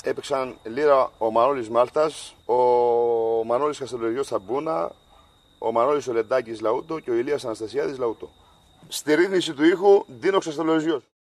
Έπαιξαν λίρα ο Μανώλης Μάλτας, ο Μανώλης Καστελοριός Ταμπούνα, ο Μανώλης Ολεντάκης Λαούτο και ο Ηλίας Αναστασιάδης Λαούτο. Στη ρύθμιση του ήχου Ντίνο Καστελοριός.